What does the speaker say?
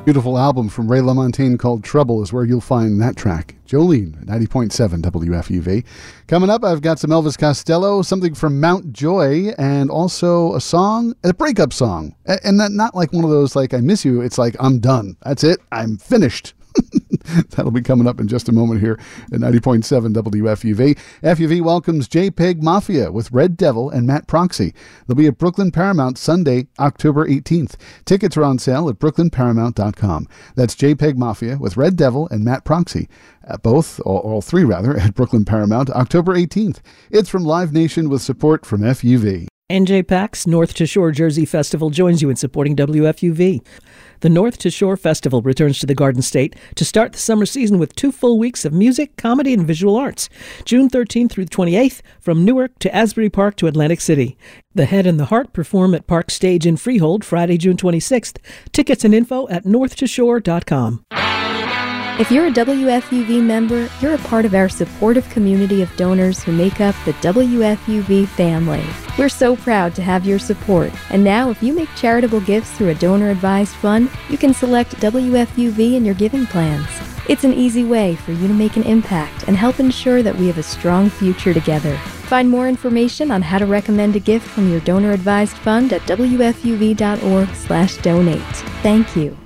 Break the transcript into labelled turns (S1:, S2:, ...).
S1: Beautiful album from Ray LaMontagne called Trouble is where you'll find that track. Jolene, 90.7 WFUV. Coming up, I've got some Elvis Costello, something from Mount Joy, and also a breakup song. And not like one of those, like, I miss you. It's like, I'm done. That's it. I'm finished. That'll be coming up in just a moment here at 90.7 WFUV. FUV welcomes JPEG Mafia with Red Devil and Matt Proxy. They'll be at Brooklyn Paramount Sunday, October 18th. Tickets are on sale at brooklynparamount.com. That's JPEG Mafia with Red Devil and Matt Proxy. All three at Brooklyn Paramount, October 18th. It's from Live Nation with support from FUV.
S2: NJ PAX North to Shore Jersey Festival joins you in supporting WFUV. The North to Shore Festival returns to the Garden State to start the summer season with 2 full weeks of music, comedy, and visual arts. June 13th through the 28th, from Newark to Asbury Park to Atlantic City. The Head and the Heart perform at Park Stage in Freehold Friday, June 26th. Tickets and info at northtoshore.com.
S3: If you're a WFUV member, you're a part of our supportive community of donors who make up the WFUV family. We're so proud to have your support. And now, if you make charitable gifts through a donor-advised fund, you can select WFUV in your giving plans. It's an easy way for you to make an impact and help ensure that we have a strong future together. Find more information on how to recommend a gift from your donor-advised fund at WFUV.org/donate. Thank you.